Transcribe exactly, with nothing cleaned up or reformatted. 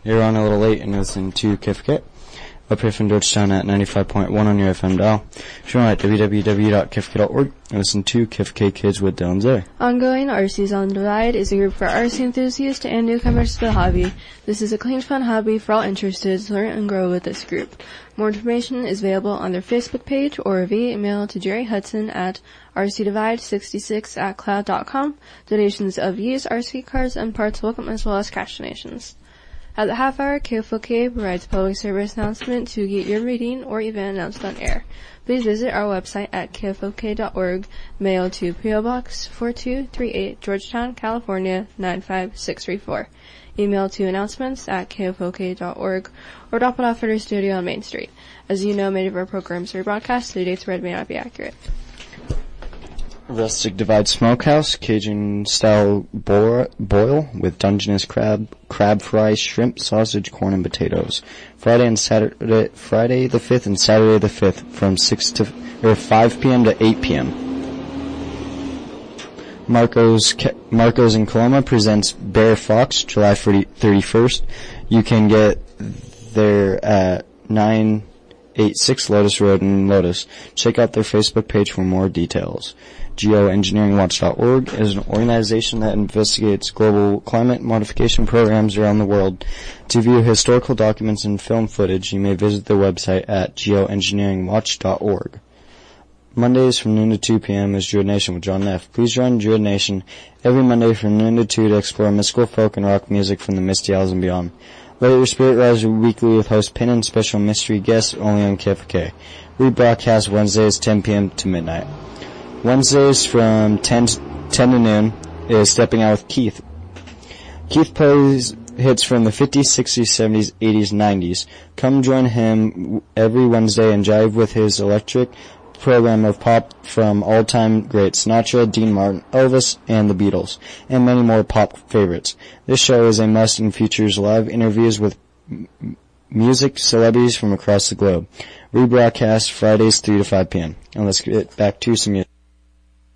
You're on a little late and listening to K F K up here from Georgetown at ninety-five point one on your F M dial. If you want at w w w dot k f k dot org and listen to K F K Kids with Dylan Zay. Ongoing, R C's On the Divide is a group for R C enthusiasts and newcomers to the hobby. This is a clean, fun hobby for all interested to learn and grow with this group. More information is available on their Facebook page or via email to Jerry Hudson at r c divide sixty-six at cloud dot com. Donations of used R C cars and parts welcome, as well as cash donations. At the half hour, K F O K provides a public service announcement to get your meeting or event announced on air. Please visit our website at k f o k dot org, mail to P O Box four two three eight, Georgetown, California nine five six three four. Email to announcements at k f o k dot org or drop it off at our studio on Main Street. As you know, many of our programs are rebroadcast, so the dates read may not be accurate. Rustic Divide Smokehouse, Cajun-style bo- boil with Dungeness crab, crab fry, shrimp, sausage, corn, and potatoes. Friday and Saturday, Friday the fifth and Saturday the fifth from six to or five p.m. to eight p.m. Marco's Marco's in Coloma presents Bear Fox, July thirty-first. You can get there at nine eighty-six Lotus Road in Lotus. Check out their Facebook page for more details. Geoengineering watch dot org is an organization that investigates global climate modification programs around the world. To view historical documents and film footage, you may visit their website at geoengineering watch dot org. Mondays from noon to two p.m. is Druid Nation with John Neff. Please join Druid Nation every Monday from noon to two to explore mystical folk and rock music from the Misty Isles and beyond. Let your spirit rise weekly with host Pin and special mystery guests only on K F K. Rebroadcast Wednesdays ten p.m. to midnight. Wednesdays from ten to noon is Stepping Out with Keith. Keith plays hits from the fifties, sixties, seventies, eighties, nineties. Come join him every Wednesday and jive with his electric program of pop from all-time greats Sinatra, Dean Martin, Elvis, and the Beatles, and many more pop favorites. This show is a must and features live interviews with m- music celebrities from across the globe. Rebroadcast Fridays three to five p.m. And let's get back to some music.